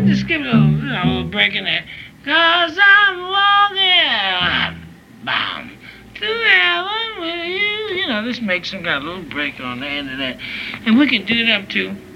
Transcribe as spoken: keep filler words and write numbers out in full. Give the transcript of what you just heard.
Just give it a little, you know, a little break in there. Cause I'm walking, bam, to heaven with you. You know, just make some kind of little break on the end of that. And we can do them too.